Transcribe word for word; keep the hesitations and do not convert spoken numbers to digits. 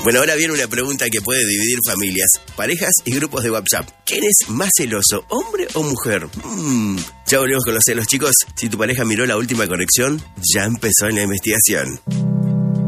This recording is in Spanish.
Bueno, ahora viene una pregunta que puede dividir familias, parejas y grupos de WhatsApp. ¿Quién es más celoso, hombre o mujer? Mm, ya volvemos con los celos, chicos. Si tu pareja miró la última conexión, ya empezó en la investigación.